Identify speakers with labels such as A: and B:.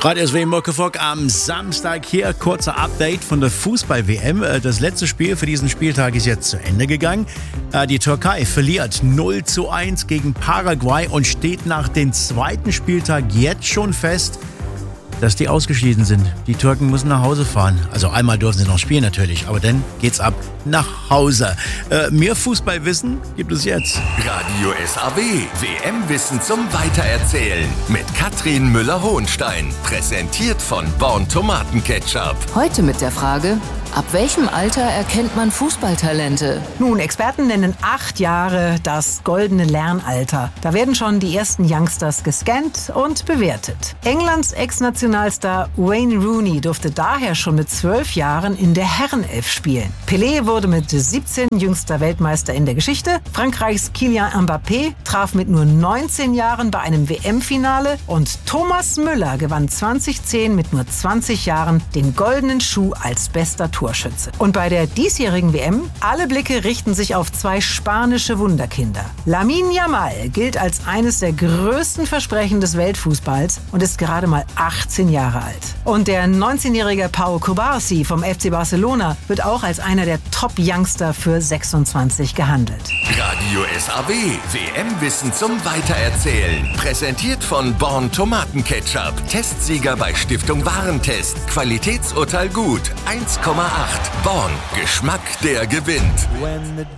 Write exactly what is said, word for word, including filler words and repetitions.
A: Radio S W Muckefuck am Samstag hier. Kurzer Update von der Fußball-W M. Das letzte Spiel für diesen Spieltag ist jetzt zu Ende gegangen. Die Türkei verliert null zu eins gegen Paraguay und steht nach dem zweiten Spieltag jetzt schon fest, dass die ausgeschieden sind. Die Türken müssen nach Hause fahren. Also einmal dürfen sie noch spielen natürlich, aber dann geht's ab nach Hause. Äh, mehr Fußballwissen gibt es jetzt.
B: Radio S A W, W M-Wissen zum Weitererzählen mit Katrin Müller-Hohenstein. Präsentiert von Born Tomatenketchup.
C: Heute mit der Frage: Ab welchem Alter erkennt man Fußballtalente?
D: Nun, Experten nennen acht Jahre das goldene Lernalter. Da werden schon die ersten Youngsters gescannt und bewertet. Englands Ex-Nationalstar Wayne Rooney durfte daher schon mit zwölf Jahren in der Herrenelf spielen. Pelé wurde mit siebzehn jüngster Weltmeister in der Geschichte. Frankreichs Kylian Mbappé traf mit nur neunzehn Jahren bei einem W M-Finale. Und Thomas Müller gewann zweitausendzehn mit nur zwanzig Jahren den goldenen Schuh als bester Torschütze. Und bei der diesjährigen W M, alle Blicke richten sich auf zwei spanische Wunderkinder. Lamine Yamal gilt als eines der größten Versprechen des Weltfußballs und ist gerade mal achtzehn Jahre alt. Und der neunzehnjährige Pau Cubarsí vom F C Barcelona wird auch als einer der Top-Youngster für sechsundzwanzig gehandelt.
B: Radio S A W, W M-Wissen zum Weitererzählen. Präsentiert von Born Tomatenketchup. Testsieger bei Stiftung Warentest. Qualitätsurteil gut. eins Komma acht. Born. Geschmack, der gewinnt.